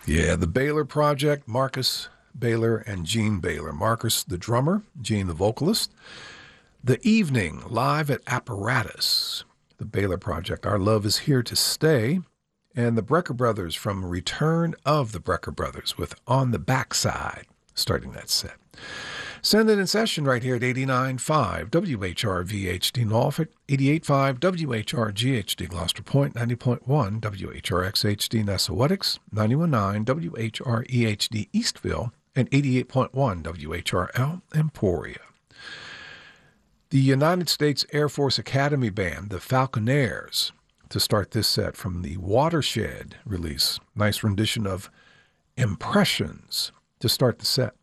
Yeah, the Baylor Project, Marcus Baylor and Gene Baylor. Marcus, the drummer, Gene, the vocalist. The Evening, live at Apparatus. The Baylor Project, Our Love is Here to Stay. And the Brecker Brothers from Return of the Brecker Brothers with On the Backside, starting that set. Send it in session right here at 89.5 WHRV-HD Norfolk, 88.5 WHRG-HD Gloucester Point, 90.1 WHRX-HD Nessawetics, 91.9 WHRE-HD Eastville, and 88.1 WHRL Emporia. The United States Air Force Academy Band, the Falconeers, to start this set from the Watershed release. Nice rendition of Impressions to start the set.